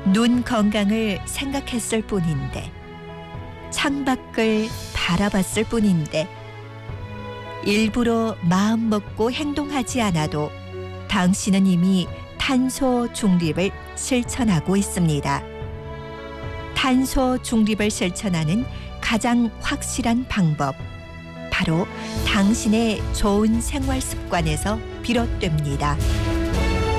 눈 건강을 생각했을 뿐인데, 창밖을 바라봤을 뿐인데, 일부러 마음 먹고 행동하지 않아도 당신은 이미 탄소 중립을 실천하고 있습니다. 탄소 중립을 실천하는 가장 확실한 방법, 바로 당신의 좋은 생활 습관에서 비롯됩니다.